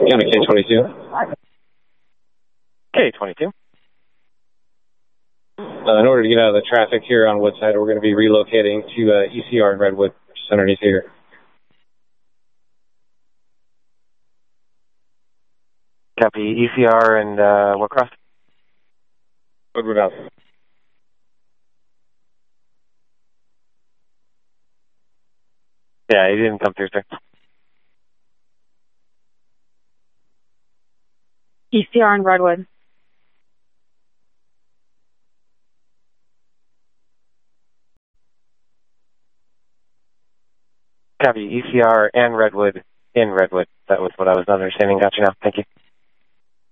County K22. K22. In order to get out of the traffic here on Woodside, we're going to be relocating to ECR in Redwood, just underneath here. Copy. ECR and what cross? Woodward House. Yeah, he didn't come through, sir. ECR in Redwood. Copy. ECR and Redwood in Redwood. That was what I was understanding. Gotcha now. Thank you.